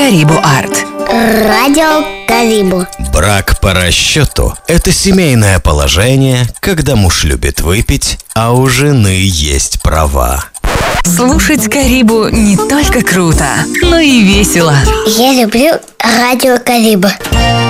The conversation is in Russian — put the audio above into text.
Карибу Арт. Радио Карибу. Брак по расчету – это семейное положение, когда муж любит выпить, а у жены есть права. Слушать Карибу не только круто, но и весело. Я люблю Радио Карибу.